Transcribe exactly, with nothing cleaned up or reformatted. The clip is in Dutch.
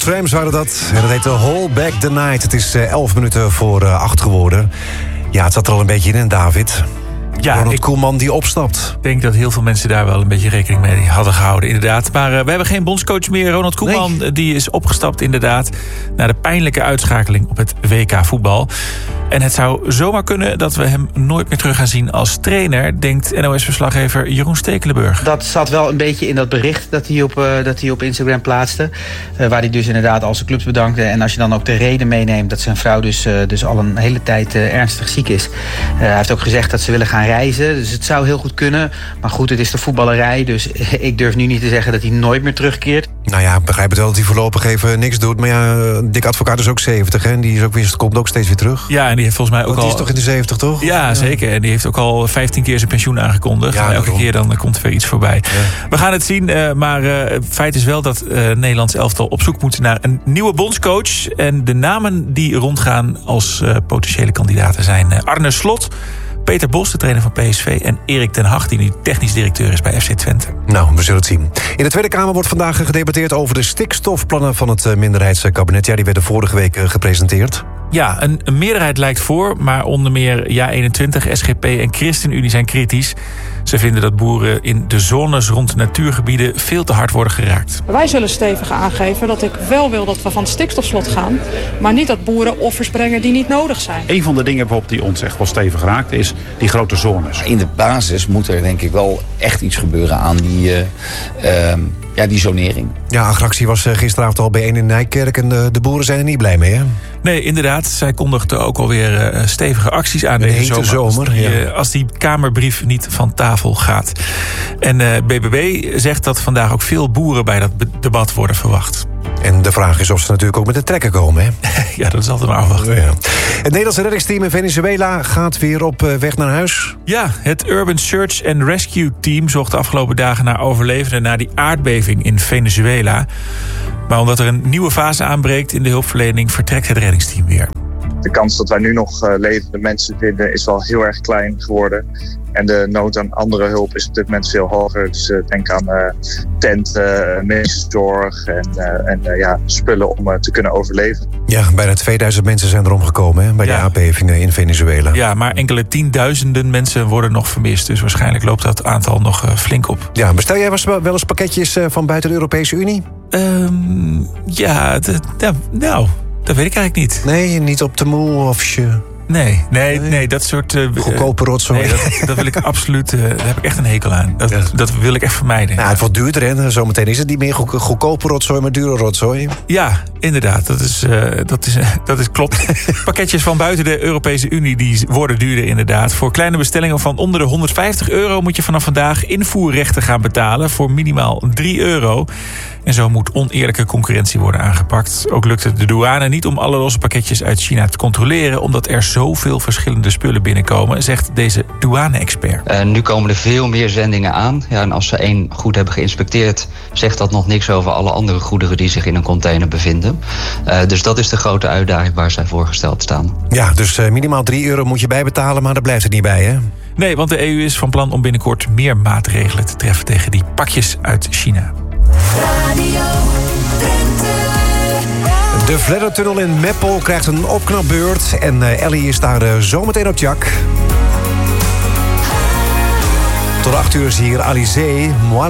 Trams waren dat. En dat heet Hold Back the Night. Het is elf uh, minuten voor uh, acht geworden. Ja, het zat er al een beetje in, David. Ja, Ronald ik, Koeman die opstapt. Ik denk dat heel veel mensen daar wel een beetje rekening mee hadden gehouden, inderdaad. Maar uh, we hebben geen bondscoach meer. Ronald Koeman nee. die is opgestapt, inderdaad, na de pijnlijke uitschakeling op het W K voetbal. En het zou zomaar kunnen dat we hem nooit meer terug gaan zien als trainer, denkt N O S-verslaggever Jeroen Stekelenburg. Dat zat wel een beetje in dat bericht dat hij op, uh, dat hij op Instagram plaatste. Uh, waar hij dus inderdaad al zijn clubs bedankte. En als je dan ook de reden meeneemt dat zijn vrouw dus, uh, dus al een hele tijd uh, ernstig ziek is. Uh, hij heeft ook gezegd dat ze willen gaan reizen. Dus het zou heel goed kunnen. Maar goed, het is de voetballerij. Dus ik durf nu niet te zeggen dat hij nooit meer terugkeert. Nou ja, ik begrijp het wel dat hij voorlopig even niks doet. Maar ja, Dick Advocaat is ook zeventig, hè? En die is ook weer, komt ook steeds weer terug. Ja, en die heeft volgens mij ook Want al... die is toch in de zeventig, toch? Ja, ja, zeker. En die heeft ook al vijftien keer zijn pensioen aangekondigd. Ja, en elke keer dan komt er weer iets voorbij. Ja. We gaan het zien, uh, maar uh, het feit is wel dat uh, Nederlands elftal op zoek moet naar een nieuwe bondscoach. En de namen die rondgaan als uh, potentiële kandidaten zijn uh, Arne Slot, Peter Bos, de trainer van P S V... en Erik ten Hag, die nu technisch directeur is bij F C Twente. Nou, we zullen het zien. In de Tweede Kamer wordt vandaag gedebatteerd over de stikstofplannen van het minderheidskabinet. Ja, die werden vorige week gepresenteerd. Ja, een, een meerderheid lijkt voor, maar onder meer Ja eenentwintig, S G P en ChristenUnie zijn kritisch. Ze vinden dat boeren in de zones rond natuurgebieden veel te hard worden geraakt. Wij zullen stevig aangeven dat ik wel wil dat we van het stikstofslot gaan, maar niet dat boeren offers brengen die niet nodig zijn. Een van de dingen bijvoorbeeld die ons echt wel stevig raakt is die grote zones. In de basis moet er denk ik wel echt iets gebeuren aan die, uh, uh, ja, die zonering. Ja, Agractie was gisteravond al bijeen in Nijkerk en de, de boeren zijn er niet blij mee, hè? Nee, inderdaad. Zij kondigden ook alweer uh, stevige acties aan deze zomer. zomer als, die, ja. uh, als die Kamerbrief niet van tafel gaat. En uh, B B B zegt dat vandaag ook veel boeren bij dat debat worden verwacht. En de vraag is of ze natuurlijk ook met de trekker komen, hè? Ja, dat is altijd maar afwachten. Ja. Het Nederlandse reddingsteam in Venezuela gaat weer op weg naar huis. Ja, het Urban Search and Rescue Team zocht de afgelopen dagen naar overlevenden na die aardbeving in Venezuela. Maar omdat er een nieuwe fase aanbreekt in de hulpverlening, vertrekt het reddingsteam weer. De kans dat wij nu nog uh, levende mensen vinden is wel heel erg klein geworden. En de nood aan andere hulp is op dit moment veel hoger. Dus uh, denk aan uh, tenten, uh, medische zorg en, uh, en uh, ja, spullen om uh, te kunnen overleven. Ja, bijna tweeduizend mensen zijn er omgekomen hè, bij ja. de aardbevingen in Venezuela. Ja, maar enkele tienduizenden mensen worden nog vermist. Dus waarschijnlijk loopt dat aantal nog uh, flink op. Ja, bestel jij wel eens pakketjes uh, van buiten de Europese Unie? Um, ja, d- d- nou, dat weet ik eigenlijk niet. Nee, niet op de moe of je... Nee, nee, nee, nee, dat soort... Uh, Goedkope rotzooi. Nee, dat, dat wil ik absoluut... Uh, daar heb ik echt een hekel aan. Dat, ja. dat wil ik echt vermijden. Nou, het wordt duurder, hè. Zometeen is het niet meer goed, goedkope rotzooi, maar dure rotzooi. Ja, inderdaad. Dat is, uh, dat is, uh, dat is klopt. Pakketjes van buiten de Europese Unie die worden duurder, inderdaad. Voor kleine bestellingen van onder de honderdvijftig euro... moet je vanaf vandaag invoerrechten gaan betalen... voor minimaal drie euro. En zo moet oneerlijke concurrentie worden aangepakt. Ook lukt het de douane niet om alle losse pakketjes uit China te controleren... omdat er zoveel verschillende spullen binnenkomen, zegt deze douane-expert. Uh, nu komen er veel meer zendingen aan. Ja, en als ze één goed hebben geïnspecteerd... zegt dat nog niks over alle andere goederen die zich in een container bevinden. Uh, dus dat is de grote uitdaging waar zij voor gesteld staan. Ja, dus uh, minimaal drie euro moet je bijbetalen, maar daar blijft het niet bij, hè? Nee, want de E U is van plan om binnenkort meer maatregelen te treffen... tegen die pakjes uit China. Radio Drenthe. De Vleddertunnel in Meppel krijgt een opknapbeurt. En uh, Ellie is daar uh, zometeen op jak. Tot acht uur is hier Alizé, Moi